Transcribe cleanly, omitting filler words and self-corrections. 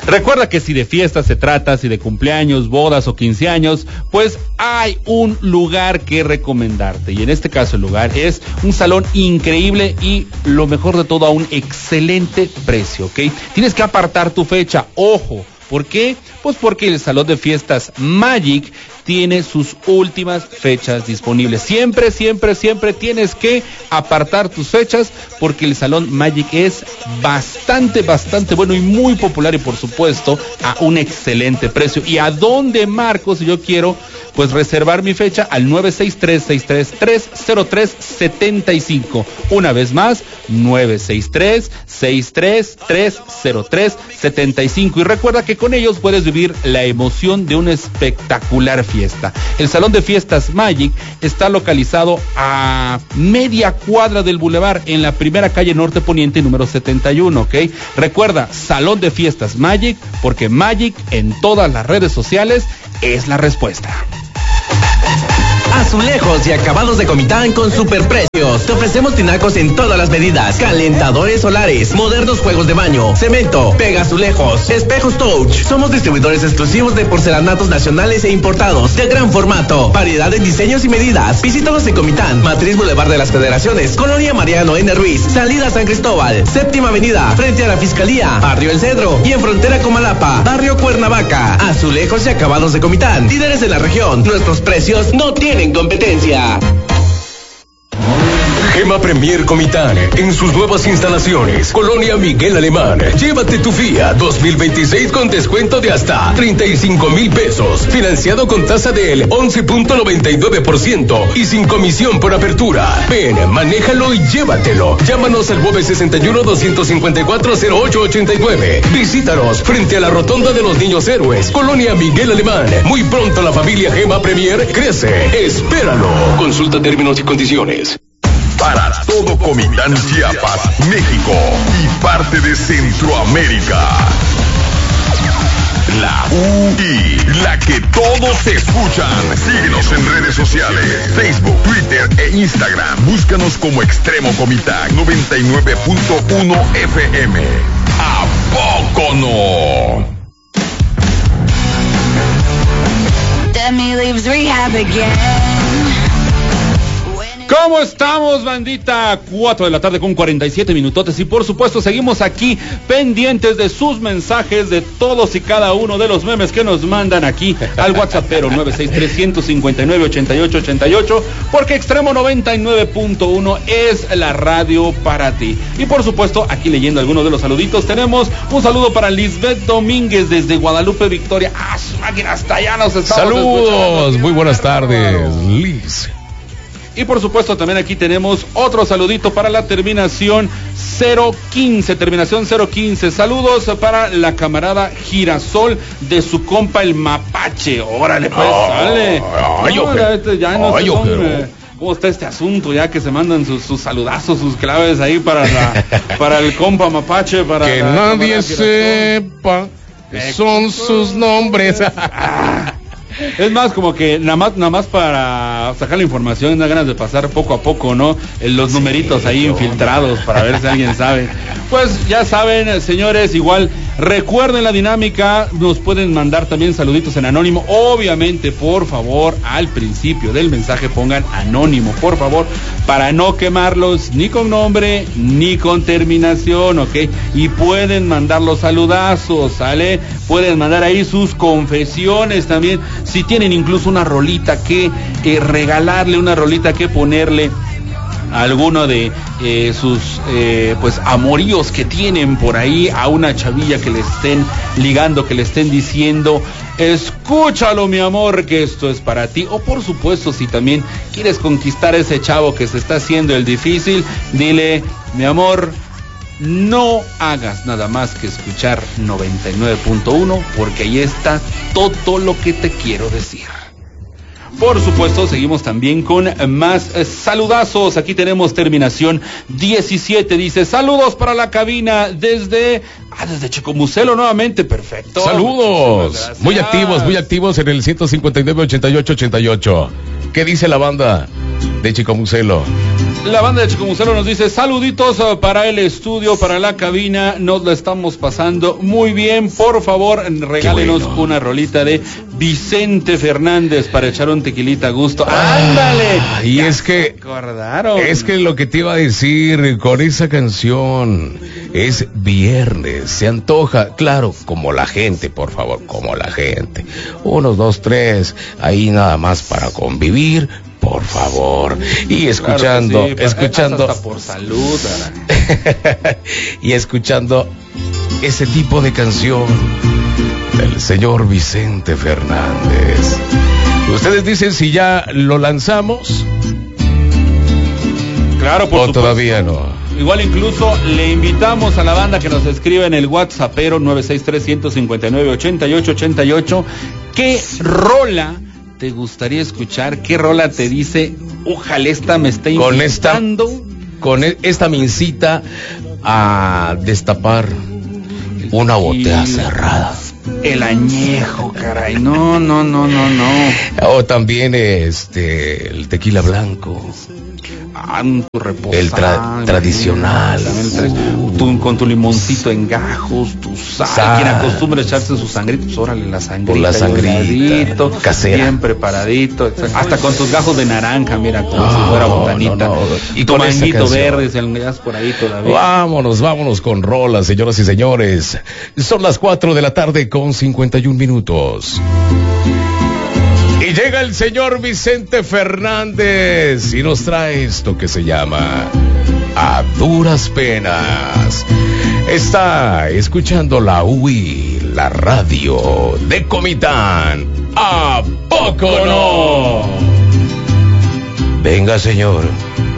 Recuerda que si de fiesta se trata, si de cumpleaños, bodas o 15 años, pues hay un lugar que recomendarte. Y en este caso el lugar es un salón increíble y lo mejor de todo a un excelente precio, ¿ok? Tienes que apartar tu fecha, ojo. ¿Por qué? Pues porque el salón de fiestas Magic tiene sus últimas fechas disponibles. Siempre tienes que apartar tus fechas porque el salón Magic es bastante bueno y muy popular y por supuesto a un excelente precio. ¿Y a dónde marco si yo quiero pues reservar mi fecha? Al 963-633-0375. Una vez más, 963-633-0375. Y recuerda que con ellos puedes vivir la emoción de una espectacular fiesta. El salón de fiestas Magic está localizado a media cuadra del bulevar en la primera calle norte poniente número 71, ¿ok? Recuerda, salón de fiestas Magic, porque Magic en todas las redes sociales es la respuesta. Azulejos y acabados de Comitán con superprecios. Te ofrecemos tinacos en todas las medidas, calentadores solares, modernos juegos de baño, cemento, pega azulejos, espejos touch. Somos distribuidores exclusivos de porcelanatos nacionales e importados de gran formato, variedad en diseños y medidas. Visítanos en Comitán, Matriz Boulevard de las Federaciones, Colonia Mariano N. Ruiz, Salida San Cristóbal, Séptima Avenida, frente a la Fiscalía, Barrio El Cedro y en frontera con Malapa, Barrio Cuernavaca. Azulejos y acabados de Comitán, líderes en la región. Nuestros precios no tienen competencia. Gema Premier Comitán, en sus nuevas instalaciones, Colonia Miguel Alemán. Llévate tu Fiat 2026 con descuento de hasta 35,000 pesos, financiado con tasa del 11.99% y sin comisión por apertura. Ven, manéjalo y llévatelo. Llámanos al 961-254-0889. Visítanos frente a la Rotonda de los Niños Héroes, Colonia Miguel Alemán. Muy pronto la familia Gema Premier crece. Espéralo. Consulta términos y condiciones. Para todo Comitán, Chiapas, México y parte de Centroamérica. La UI, la que todos escuchan. Síguenos en redes sociales, Facebook, Twitter e Instagram. Búscanos como Extremo Comitán 99.1 FM. ¿A poco no? Demi leaves rehab again. ¿Cómo estamos, bandita? 4 de la tarde con 47 minutotes y por supuesto seguimos aquí pendientes de sus mensajes, de todos y cada uno de los memes que nos mandan aquí al WhatsAppero 963-159-8888, porque Extremo 99.1 es la radio para ti. Y por supuesto, aquí leyendo algunos de los saluditos, tenemos un saludo para Lisbeth Domínguez desde Guadalupe, Victoria. Su máquina hasta allá nos estamos Saludos, escuchando. muy buenas tardes, Liz. Y por supuesto también aquí tenemos otro saludito para la terminación 015, terminación 015. Saludos para la camarada Girasol de su compa el Mapache. Órale, pues, sale. Ya no sé cómo está este asunto, ya que se mandan sus saludazos, sus claves ahí para el compa Mapache. Para que nadie sepa que son sus nombres. Es más, como que nada más para sacar la información, da ganas de pasar poco a poco, ¿no? Los numeritos ahí infiltrados para ver si alguien sabe. Pues ya saben, señores, igual recuerden la dinámica, nos pueden mandar también saluditos en anónimo. Obviamente, por favor, al principio del mensaje pongan anónimo, por favor, para no quemarlos ni con nombre ni con terminación, ¿ok? Y pueden mandar los saludazos, ¿sale? Pueden mandar ahí sus confesiones también. Si tienen incluso una rolita que regalarle, una rolita que ponerle a alguno de sus pues amoríos que tienen por ahí, a una chavilla que le estén ligando, que le estén diciendo, escúchalo mi amor, que esto es para ti. O por supuesto, si también quieres conquistar a ese chavo que se está haciendo el difícil, dile, mi amor, no hagas nada más que escuchar 99.1, porque ahí está todo lo que te quiero decir. Por supuesto, seguimos también con más saludazos. Aquí tenemos terminación 17. Dice, saludos para la cabina desde Chicomucelo nuevamente. Perfecto. Saludos. Muy activos en el 159-88-88. ¿Qué dice la banda? de Chicomucelo. La banda de Chicomucelo nos dice: saluditos para el estudio, para la cabina, nos la estamos pasando muy bien. Por favor, regálenos una rolita de Vicente Fernández para echar un tequilita a gusto. ¡Ándale! Y es que acordaron. Es que lo que te iba a decir con esa canción es viernes, se antoja, claro, como la gente, por favor, como la gente. 1, 2, 3, ahí nada más para convivir. Por favor. Y escuchando, claro que sí, escuchando. hasta por salud. Y escuchando ese tipo de canción del señor Vicente Fernández. Ustedes dicen si ya lo lanzamos. Claro, por supuesto. Todavía no. Igual incluso le invitamos a la banda que nos escriba en el WhatsAppero 963-159-8888 qué rola te gustaría escuchar, qué rola te dice, ojalá esta me esté invitando. Con esta me incita a destapar una botella cerrada. El añejo, caray, no. O también el tequila blanco. Tu reposado, el tradicional. Con tu limoncito en gajos, tu sal. Quien acostumbra echarse sus sangritos, órale, la sangrita. Por la sangrita casera. Bien preparadito. Hasta con tus gajos de naranja, mira, como si fuera botanita. No. Y tu manguito verde, si algas por ahí todavía. Vámonos con rolas, señoras y señores. Son las 4 de la tarde con 51 minutos. Y llega el señor Vicente Fernández y nos trae esto que se llama A Duras Penas. Está escuchando la UI, la radio de Comitán. ¿A poco no? Venga, señor.